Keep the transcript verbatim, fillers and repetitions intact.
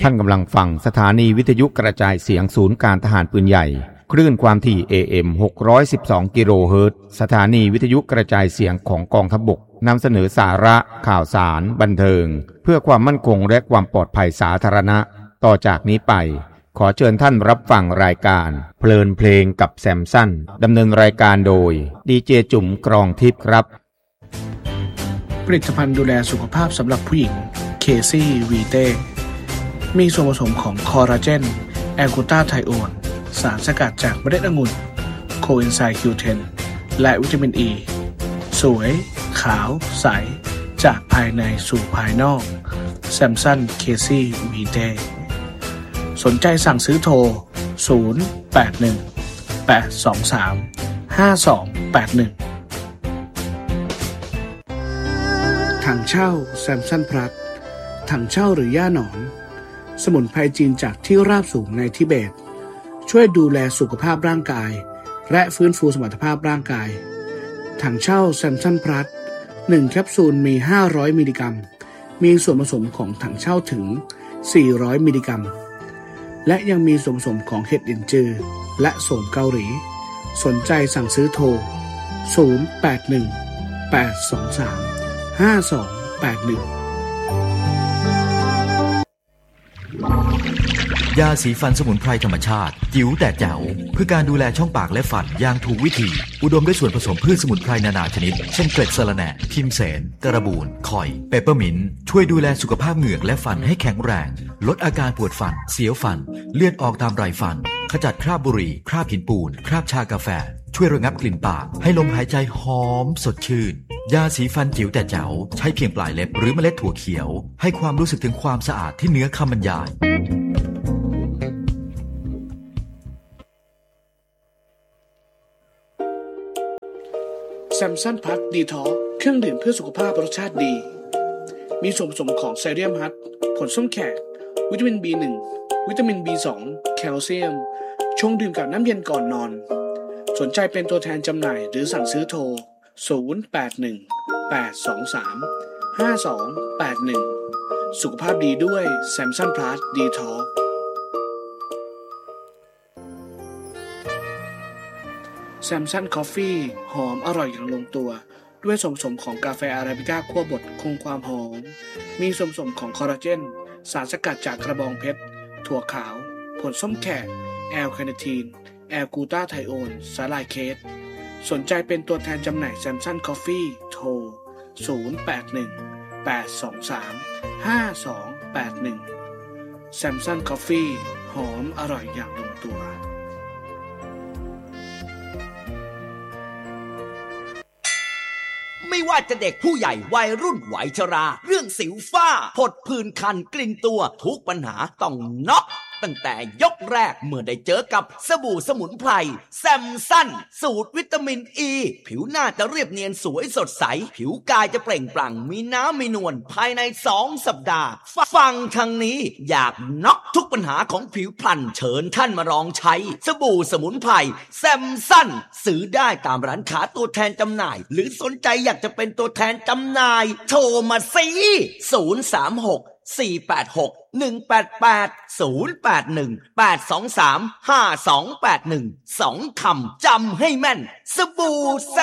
ท่านกำลังฟังสถานีวิทยุกระจายเสียงศูนย์การทหารปืนใหญ่คลื่นความถี่ เอ เอ็ม หกร้อยสิบสอง กิโลเฮิรตซ์สถานีวิทยุกระจายเสียงของกองทัพบกนำเสนอสาระข่าวสารบันเทิงเพื่อความมั่นคงและความปลอดภัยสาธารณะต่อจากนี้ไปขอเชิญท่านรับฟังรายการเพลินเพลงกับแซมสันดำเนินรายการโดยดีเจจุ๋มกรองทิพย์ครับผลิตภัณฑ์ดูแลสุขภาพสำหรับผู้หญิงเคซี่วีเต้มีส่วนผสมของคอลลาเจนแอลกูตาไทโอนสารสกัดจากเมล็ดองุ่นโคเอนไซม์ คิว เท็น และวิตามินอ e. สวยขาวใสจากภายในสู่ภายนอกแซมสันเคซี่วีเต้สนใจสั่งซื้อโทรศูนย์ แปด หนึ่ง แปด สอง สาม ห้า สอง แปด หนึ่งถังเช่าแซมสันพลัสถังเช่าหรือย่าหนอนสมุนไพรจีนจากที่ราบสูงในทิเบตช่วยดูแลสุขภาพร่างกายและฟื้นฟูสมรรถภาพร่างกายถังเช่าแซมสันพลัสหนึ่งแคปซูลมีห้าร้อยมิลลิกรัมมีส่วนผสมของถังเช่าถึงสี่ร้อยมิลลิกรัมและยังมีส่วนผสมของเห็ดลินจือและโสมเกาหลีสนใจสั่งซื้อโทรศูนย์ แปด หนึ่ง แปด สอง สาม ห้า สอง แปด หนึ่งยาสีฟันสมุนไพรธรรมชาติจิ๋วแต่แจ๋วเพื่อการดูแลช่องปากและฟันอย่างถูกวิธีอุดมด้วยส่วนผสมพืชสมุนไพรนานาชนิดเช่นเกล็ดสะระแหน่พิมเสนกระบูนข่อยเปปเปอร์มินต์ช่วยดูแลสุขภาพเหงือกและฟันให้แข็งแรงลดอาการปวดฟันเสียวฟันเลือดออกตามไรฟันขจัดคราบบุหรี่คราบหินปูนคราบชากาแฟช่วยระงับกลิ่นปากให้ลมหายใจหอมสดชื่นยาสีฟันจิ๋วแต่แจ๋วใช้เพียงปลายเล็บหรือเมล็ดถั่วเขียวให้ความรู้สึกถึงความสะอาดที่เหนือคำบรรยายแซมสันพัทดีท็อกเครื่องดื่มเพื่อสุขภาพรสชาติดีมีส่วนผสมของไซเลียมฮัทผลส้มแขกวิตามิน บี หนึ่ง วิตามิน บี สอง แคลเซียมชงดื่มกับน้ำเย็นก่อนนอนสนใจเป็นตัวแทนจำหน่ายหรือสั่งซื้อโทรศูนย์ แปด หนึ่ง แปด สอง สาม ห้า สอง แปด หนึ่งสุขภาพดีด้วยแซมสันพัทดีท็อกแซมสันคอฟฟี่หอมอร่อยอย่างลงตัวด้วยส่วนผสมของกาแฟอาราบิก้าคั่วบดคงความหอมมีส่วนผสมของคอลลาเจนสารสกัดจากกระบองเพชรถั่วขาวผลส้มแขกแอลคาเนทีนแอลกูตาไทโอนสาลายเคสสนใจเป็นตัวแทนจำหน่ายแซมสันคอฟฟี่โทรศูนย์ แปด หนึ่ง แปด สอง สาม ห้า สอง แปด หนึ่งแซมสันคอฟฟี่หอมอร่อยอย่างลงตัวไม่ว่าจะเด็กผู้ใหญ่วัยรุ่นวัยชราเรื่องสิวฝ้าผดผื่นคันกลิ่นตัวทุกปัญหาต้องน็อกตั้งแต่ยกแรกเมื่อได้เจอกับสบู่สมุนไพรแซมสันสูตรวิตามินอ e. ผิวหน้าจะเรียบเนียนสวยสดใสผิวกายจะเปล่งปลั่งมีน้ำมีนวลภายในสองสัปดาห์ฟังทางนี้อยากน็อกทุกปัญหาของผิวพรรณเชิญท่านมาลองใช้สบู่สมุนไพรแซมสันซื้อได้ตามร้านค้าตัวแทนจำหน่ายหรือสนใจอยากจะเป็นตัวแทนจำหน่ายโทรมาสิศูนย์ สาม หก สี่ แปด หก หนึ่ง แปด แปด ศูนย์ แปด หนึ่ง แปด สอง สาม ห้า สอง แปด หนึ่ง สองคำจำให้แม่นสบู่แซ